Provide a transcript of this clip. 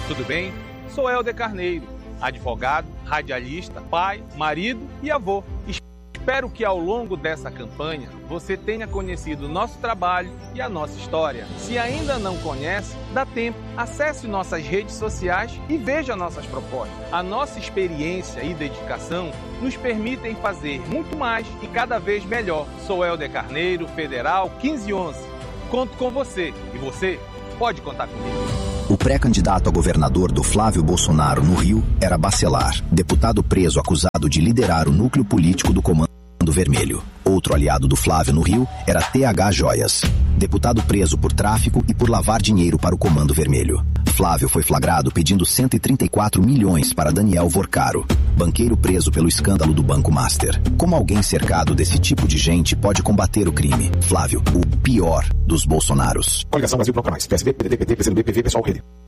tudo bem? Sou Helder Carneiro, advogado, radialista, pai, marido e avô. Espero que ao longo dessa campanha você tenha conhecido o nosso trabalho e a nossa história. Se ainda não conhece, dá tempo. Acesse nossas redes sociais e veja nossas propostas. A nossa experiência e dedicação nos permitem fazer muito mais e cada vez melhor. Sou Helder Carneiro, Federal 1511. Conto com você e você pode contar comigo. O pré-candidato a governador do Flávio Bolsonaro no Rio era Bacelar, deputado preso acusado de liderar o núcleo político do Comando Vermelho. Outro aliado do Flávio no Rio era TH Joias, deputado preso por tráfico e por lavar dinheiro para o Comando Vermelho. Flávio foi flagrado pedindo 134 milhões para Daniel Vorcaro, banqueiro preso pelo escândalo do Banco Master. Como alguém cercado desse tipo de gente pode combater o crime? Flávio, o pior dos Bolsonaros. Coligação Brasil Bloco Mais. PSB, PDT, PT, PCdoB, PV, Pessoal, Rede.